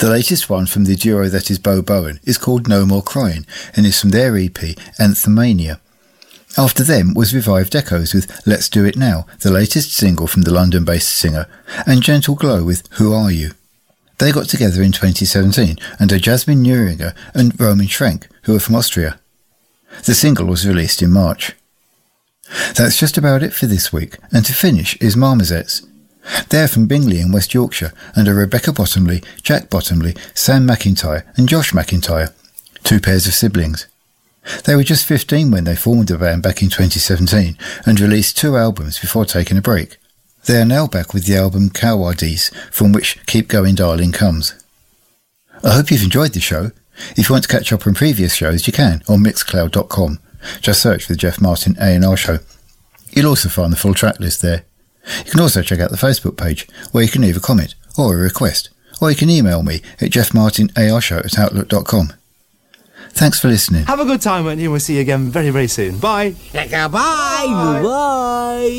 The latest one from the duo that is Bo Bowen is called No More Crying and is from their EP Anthemania. After them was Revived Echoes with Let's Do It Now, the latest single from the London-based singer, and Gentle Glow with Who Are You? They got together in 2017 under Jasmine Neuringer and Roman Schrank, who are from Austria. The single was released in March. That's just about it for this week, and to finish is Marmozets. They're from Bingley in West Yorkshire and are Rebecca Bottomley, Jack Bottomley, Sam McIntyre and Josh McIntyre, 2 pairs of siblings. They were just 15 when they formed the band back in 2017 and released 2 albums before taking a break. They are now back with the album Cowardies, from which Keep Going Darling comes. I hope you've enjoyed the show. If you want to catch up on previous shows, you can on mixcloud.com. Just search for the Jeff Martin A&R Show. You'll also find the full track list there. You can also check out the Facebook page, where you can leave a comment or a request, or you can email me at jeffmartinarshow@outlook.com. Thanks for listening. Have a good time, and we'll see you again very, very soon. Bye. Bye. Bye.